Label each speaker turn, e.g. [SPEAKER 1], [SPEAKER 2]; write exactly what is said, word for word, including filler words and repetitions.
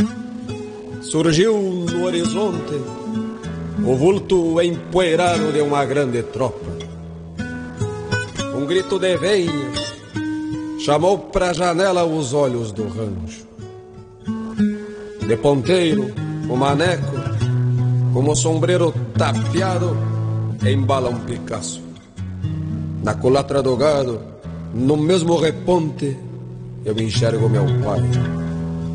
[SPEAKER 1] Surgiu no horizonte o vulto empoeirado de uma grande tropa. Um grito de veinha chamou pra janela os olhos do rancho. De ponteiro, o maneco, como sombreiro tapeado, embala um Picasso. Na culatra do gado, no mesmo reponte, eu enxergo meu pai.